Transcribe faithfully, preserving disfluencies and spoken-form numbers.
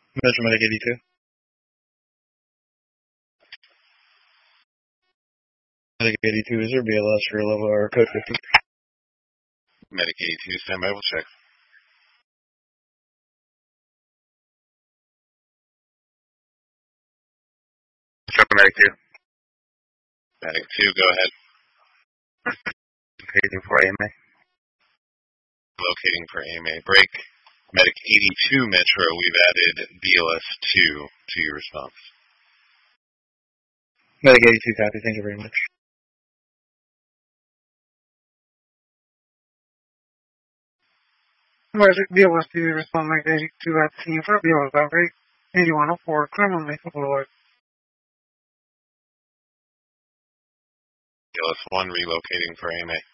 Metro Medic eighty-two. Medic eighty-two, is there B L S for level or code fifty? Medic eighty-two, stand by, we'll check. Metro Medic two. Medic two, go ahead. Locating for A M A. Locating for A M A. Break. Medic eighty-two, Metro, we've added B L S two to your response. Medic eighty-two, copy. Thank you very much. Magic B L S two, respond Medic eighty-two at the scene for a B L S outbreak. eighty-one oh four, criminal Mesa Boulevard. B L S one, relocating for A M A.